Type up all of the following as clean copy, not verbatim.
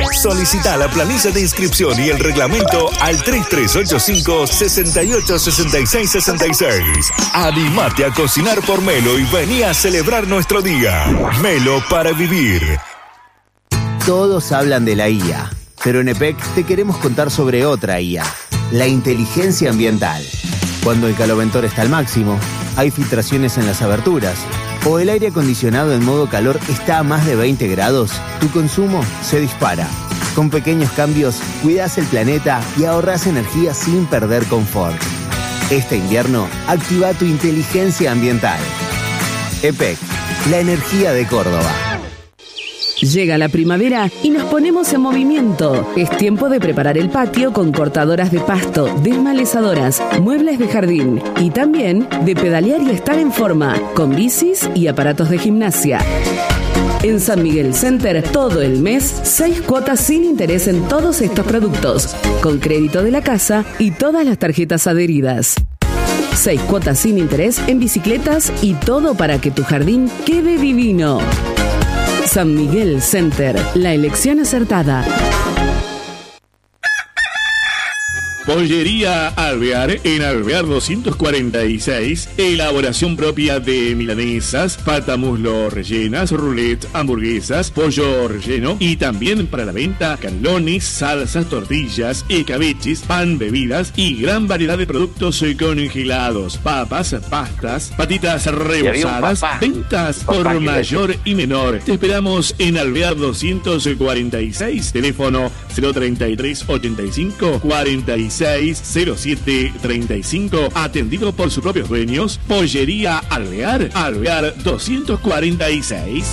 Solicita la planilla de inscripción y el reglamento al 3385-686666. Animate a cocinar por Melo y vení a celebrar nuestro día. Melo para vivir. Todos hablan de la IA, pero en EPEC te queremos contar sobre otra IA, la inteligencia ambiental. Cuando el caloventor está al máximo, hay filtraciones en las aberturas, o el aire acondicionado en modo calor está a más de 20 grados, tu consumo se dispara. Con pequeños cambios, cuidás el planeta y ahorrás energía sin perder confort. Este invierno, activa tu inteligencia ambiental. EPEC, la energía de Córdoba. Llega la primavera y nos ponemos en movimiento. Es tiempo de preparar el patio con cortadoras de pasto, desmalezadoras, muebles de jardín y también de pedalear y estar en forma con bicis y aparatos de gimnasia. En San Miguel Center, todo el mes, 6 cuotas sin interés en todos estos productos, con crédito de la casa y todas las tarjetas adheridas. 6 cuotas sin interés en bicicletas y todo para que tu jardín quede divino. San Miguel Center, la elección acertada. Pollería Alvear, en Alvear 246, elaboración propia de milanesas, pata muslo rellenas, roulette, hamburguesas, pollo relleno y también para la venta canelones, salsas, tortillas, escabeches, pan, bebidas y gran variedad de productos congelados, papas, pastas, patitas rebozadas, ventas por mayor y menor. Te esperamos en Alvear 246, teléfono 033 85 46 0735, atendido por sus propios dueños. Pollería Alvear, Alvear 246.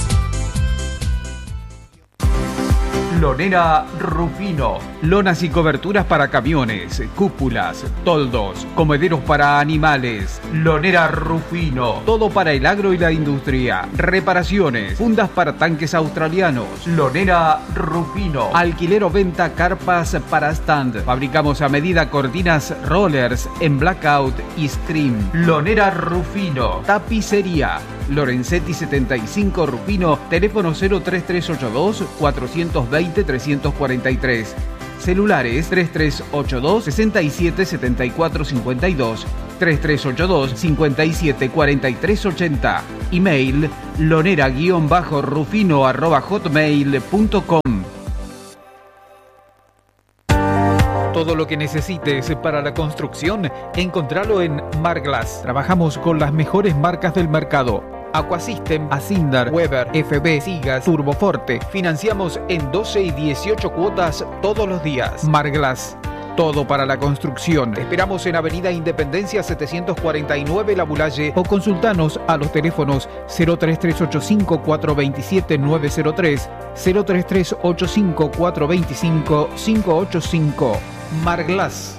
Lonera Rufino. Lonas y coberturas para camiones, cúpulas, toldos, comederos para animales. Lonera Rufino. Todo para el agro y la industria. Reparaciones, fundas para tanques australianos. Lonera Rufino. Alquiler o venta carpas para stand. Fabricamos a medida cortinas rollers en blackout y stream. Lonera Rufino. Tapicería. Lorenzetti 75 Rufino, teléfono 03382 420 343. Celulares 3382 67 74 52, 3382 57 43 80. Email lonera-rufino@hotmail.com. Todo lo que necesites para la construcción, encontralo en Marglass. Trabajamos con las mejores marcas del mercado. Aquasystem, Asindar, Weber, FB, Sigas, Turboforte. Financiamos en 12 y 18 cuotas todos los días. Marglass, todo para la construcción. Te esperamos en Avenida Independencia 749 La Bulalle o consultanos a los teléfonos 03385 427 903, 03385 425 585. Marglass.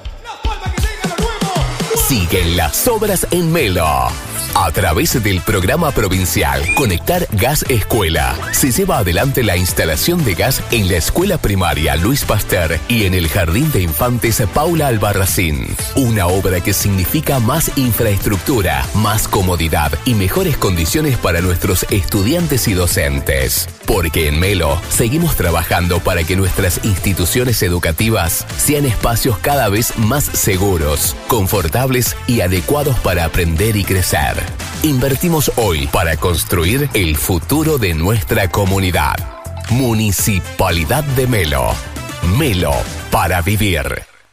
Siguen las obras en Melo. A través del programa provincial Conectar Gas Escuela, se lleva adelante la instalación de gas en la escuela primaria Luis Pasteur y en el Jardín de Infantes Paula Albarracín. Una obra que significa más infraestructura, más comodidad y mejores condiciones para nuestros estudiantes y docentes. Porque en Melo seguimos trabajando para que nuestras instituciones educativas sean espacios cada vez más seguros, confortables y adecuados para aprender y crecer. Invertimos hoy para construir el futuro de nuestra comunidad. Municipalidad de Melo. Melo para vivir.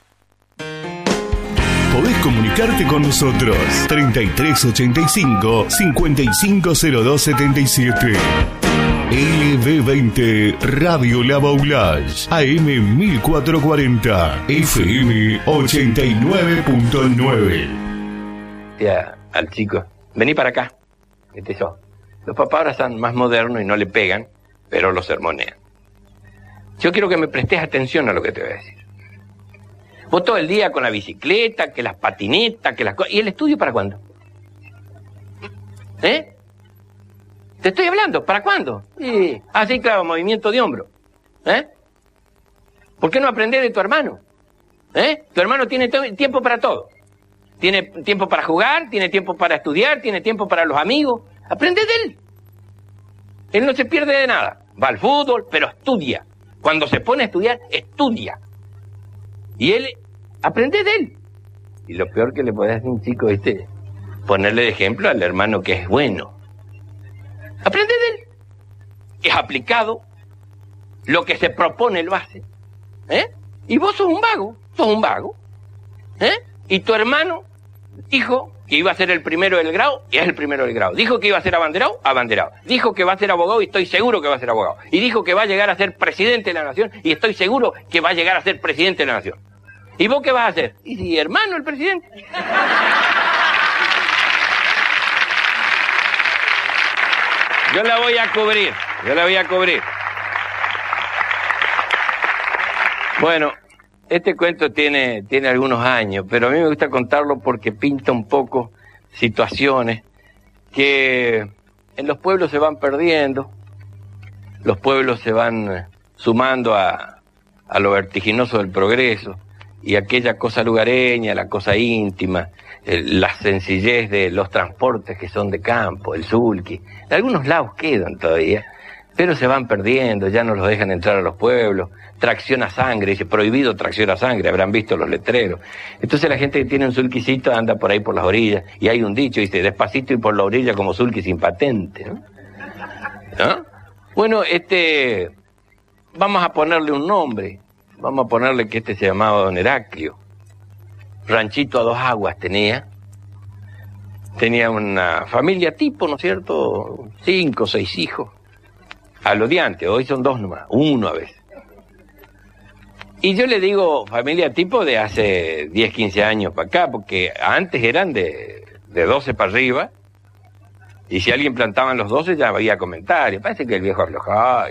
Podés comunicarte con nosotros 3385 550277. LB20 Radio La Baulage, AM 1440, FM 89.9. Ya, al chico, vení para acá. Este yo. Los papás ahora están más modernos y no le pegan, pero los sermonean. Yo quiero que me prestes atención a lo que te voy a decir. Vos todo el día con la bicicleta, que las patinetas, que las cosas. ¿Y el estudio para cuándo? ¿Eh? Te estoy hablando, ¿para cuándo? Sí. Ah, sí, claro, movimiento de hombro. ¿Eh? ¿Por qué no aprender de tu hermano? ¿Eh? Tu hermano tiene tiempo para todo. Tiene tiempo para jugar, tiene tiempo para estudiar, tiene tiempo para los amigos. Aprende de él. Él no se pierde de nada. Va al fútbol, pero estudia. Cuando se pone a estudiar, estudia. Y él, aprende de él. Y lo peor que le podés hacer a un chico, ponerle de ejemplo al hermano que es bueno. Aprende de él. Es aplicado. Lo que se propone lo hace. Y vos sos un vago. Y tu hermano dijo que iba a ser el primero del grado, y es el primero del grado. Dijo que iba a ser abanderado. Dijo que va a ser abogado, y estoy seguro que va a ser abogado. Y dijo que va a llegar a ser presidente de la nación, y estoy seguro que va a llegar a ser presidente de la nación. ¿Y vos qué vas a hacer? Y si hermano el presidente. Yo la voy a cubrir. Bueno, este cuento tiene algunos años, pero a mí me gusta contarlo porque pinta un poco situaciones que en los pueblos se van perdiendo, los pueblos se van sumando a lo vertiginoso del progreso, y aquella cosa lugareña, la cosa íntima, la sencillez de los transportes que son de campo, el sulky, de algunos lados quedan todavía, pero se van perdiendo, ya no los dejan entrar a los pueblos. Tracción a sangre, dice, prohibido tracción a sangre, habrán visto los letreros. Entonces la gente que tiene un sulquicito anda por ahí por las orillas, y hay un dicho, dice, despacito y por la orilla como sulqui sin patente, ¿no? Bueno, vamos a ponerle un nombre, vamos a ponerle que se llamaba Don Heraclio. Ranchito a 2 aguas tenía una familia tipo, ¿no es cierto? 5 o 6 hijos, a lo de antes, hoy son 2 nomás, 1 a veces. Y yo le digo familia tipo de hace 10, 15 años para acá, porque antes eran de 12 para arriba, y si alguien plantaban los 12 ya había comentarios, parece que el viejo aflojaba.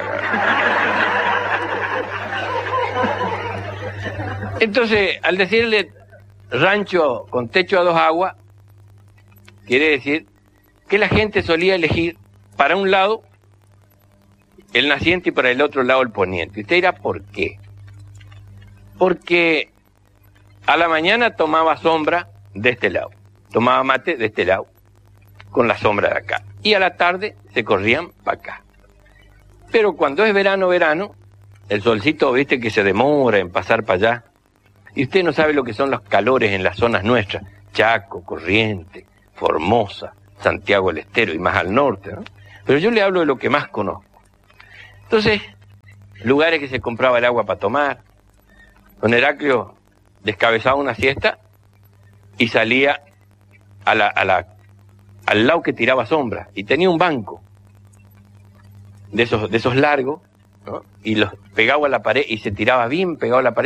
Entonces, al decirle rancho con techo a 2 aguas, quiere decir que la gente solía elegir para un lado el naciente y para el otro lado el poniente. Y usted dirá, ¿por qué? Porque a la mañana tomaba sombra de este lado, tomaba mate de este lado, con la sombra de acá. Y a la tarde se corrían para acá. Pero cuando es verano, el solcito, viste, que se demora en pasar para allá. Y usted no sabe lo que son los calores en las zonas nuestras. Chaco, Corrientes, Formosa, Santiago del Estero y más al norte, ¿no? Pero yo le hablo de lo que más conozco. Entonces, lugares que se compraba el agua para tomar. Don Heraclio descabezaba una siesta y salía al lado que tiraba sombra. Y tenía un banco de esos largos, ¿no? Y los pegaba a la pared y se tiraba bien pegado a la pared.